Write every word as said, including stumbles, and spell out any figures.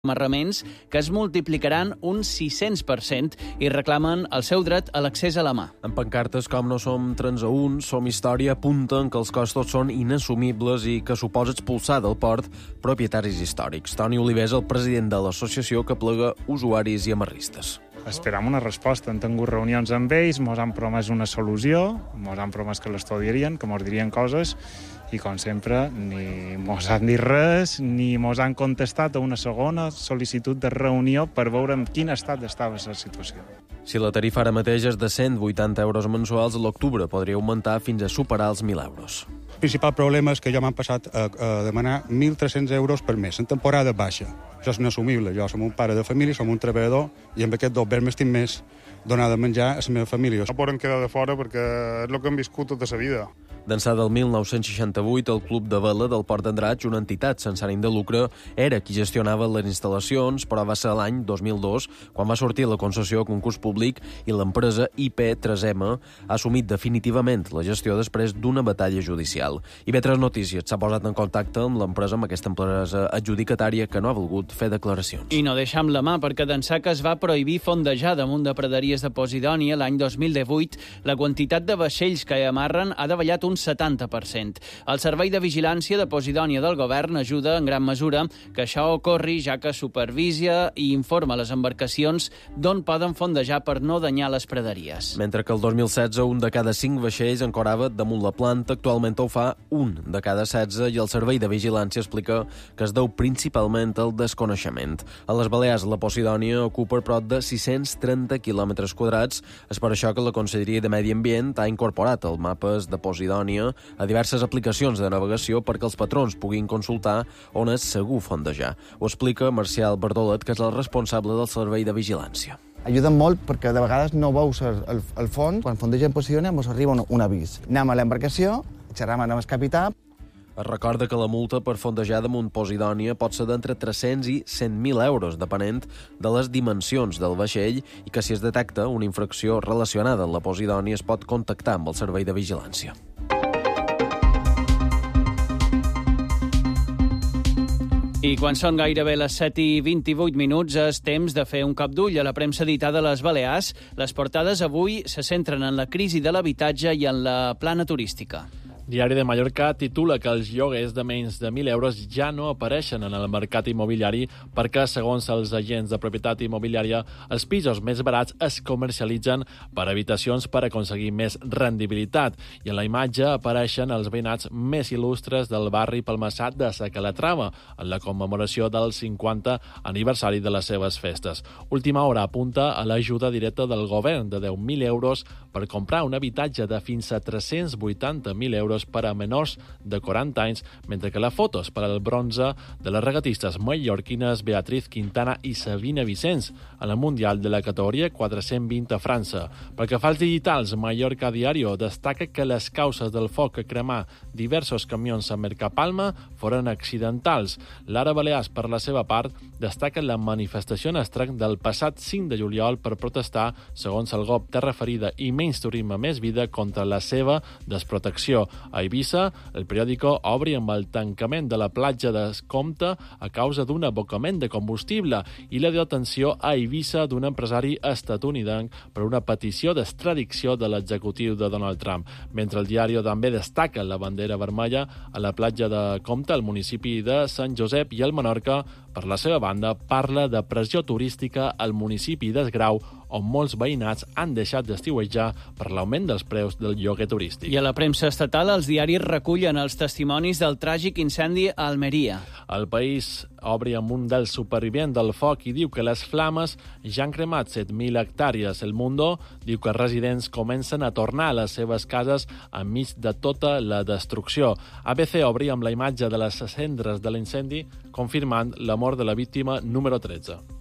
amarraments que es multiplicaran un sis-cents per cent i reclamen el seu dret a l'accés a la mà. En pancartes com No som transeünts, Som història apunten que els costos són inassumibles i que suposa expulsar del port propietaris històrics. Toni Oliver és el president de l'associació que plega usuaris i amarristes. Esperam una resposta. Hem tingut reunions amb ells, mos han promès una solució, mos han promès que l'estudiarien, que mos dirien coses, i com sempre ni mos han dit res ni mos han contestat a una segona sol·licitud de reunió per veure en quin estat estava la situació. Si la tarifa ara mateix és de cent vuitanta euros mensuals, a l'octubre podria augmentar fins a superar els mil euros. El principal problema és que ja m'han passat a, a demanar mil tres-cents euros per mes, en temporada baixa. Això és inassumible. Jo som un pare de família, som un treballador, i amb aquest doble m'estic més donar de menjar a la meva família. No podem quedar de fora perquè és el que hem viscut tota la vida. D'ençà del mil nou-cents seixanta-vuit, el Club de Vela del Port d'Andratx, una entitat sense ànim de lucre, era qui gestionava les instal·lacions, però va ser l'any dos mil dos quan va sortir la concessió a concurs públic i l'empresa I P tres ema ha assumit definitivament la gestió després d'una batalla judicial. I bé, tres notícies. S'ha posat en contacte amb l'empresa, amb aquesta empresa adjudicatària que no ha volgut fer declaracions. I no deixar amb la mà, perquè d'ençà que es va prohibir fondejar damunt de praderies de Posidònia l'any dos mil divuit, la quantitat de vaixells que hi amarren ha davallat un setanta per cent. El Servei de Vigilància de Posidònia del Govern ajuda en gran mesura que això ocorri, ja que supervisa i informa les embarcacions d'on poden fondejar per no danyar les praderies. Mentre que el dos mil setze un de cada cinc vaixells ancorava damunt la planta, actualment ho fa un de cada setze i el Servei de Vigilància explica que es deu principalment al desconeixement. A les Balears, la Posidònia ocupa prop de sis-cents trenta quilòmetres quadrats. És per això que la Conselleria de Medi Ambient ha incorporat els mapes de Posidònia a diverses aplicacions de navegació perquè els patrons puguin consultar on és segur fondejar. Ho explica Marcial Bardolet, que és el responsable del Servei de Vigilància. Ajuden molt perquè de vegades no veus el, el, el fons. Quan fondegen Posidònia ens arriba un, un avís. Anem a l'embarcació, xerram amb el capità. Es recorda que la multa per fondejar damunt Posidònia pot ser d'entre tres-cents i cent mil euros, depenent de les dimensions del vaixell, i que si es detecta una infracció relacionada amb la Posidònia es pot contactar amb el Servei de Vigilància. I quan són gairebé les set i vint-i-vuit minuts és temps de fer un cop d'ull a la premsa editada a les Balears. Les portades avui se centren en la crisi de l'habitatge i en la plana turística. Diari de Mallorca titula que els lloguers de menys de mil euros ja no apareixen en el mercat immobiliari perquè, segons els agents de propietat immobiliària, els pisos més barats es comercialitzen per habitacions per aconseguir més rendibilitat. I en la imatge apareixen els veïnats més il·lustres del barri palmassat de Sa Calatrava, en la commemoració del cinquanta aniversari de les seves festes. Última Hora apunta a l'ajuda directa del govern de deu mil euros per comprar un habitatge de fins a tres-cents vuitanta mil euros per a menors de quaranta anys, mentre que la foto és per al bronze de les regatistes mallorquines Beatriz Quintana i Sabina Vicenç en el Mundial de la categoria quatre-cents vint a França. Pel que fa als digitals, Mallorca Diario destaca que les causes del foc que cremà diversos camions a Mercapalma foren accidentals. L'Ara Balears, per la seva part, destaca la manifestació en estrany del passat cinc de juliol per protestar, segons el G O P Terra Ferida i Menys Turisme Més Vida, contra la seva desprotecció. A Eivissa, el periòdico obri amb el tancament de la platja de Comte a causa d'un abocament de combustible i la detenció a Eivissa d'un empresari estatunidenc per una petició d'extradició de l'executiu de Donald Trump. Mentre el diari també destaca la bandera vermella a la platja de Comte, al municipi de Sant Josep, i el Menorca, per la seva banda, parla de pressió turística al municipi d'Esgrau, on molts veïnats han deixat d'estiuejar per l'augment dels preus del lloguer turístic. I a la premsa estatal, els diaris recullen els testimonis del tràgic incendi a Almeria. El País obri amb un dels supervivents del foc i diu que les flames ja han cremat set mil hectàrees. El Mundo diu que els residents comencen a tornar a les seves cases enmig de tota la destrucció. A B C obri amb la imatge de les cendres de l'incendi, confirmant la mort de la víctima número tretze.